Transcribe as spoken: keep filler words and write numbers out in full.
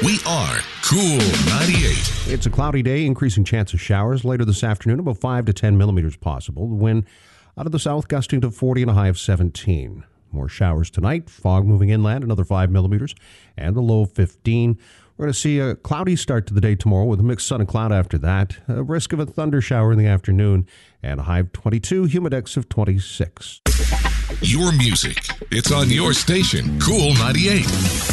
We are Cool ninety-eight. It's a cloudy day, increasing chance of showers later this afternoon, about five to ten millimeters possible. The wind out of the south gusting to forty and a high of seventeen. More showers tonight, fog moving inland, another five millimeters, and a low of fifteen. We're going to see a cloudy start to the day tomorrow with a mixed sun and cloud after that. A risk of a thunder shower in the afternoon, and a high of twenty-two, humidex of twenty-six. Your music. It's on your station, Cool ninety-eight.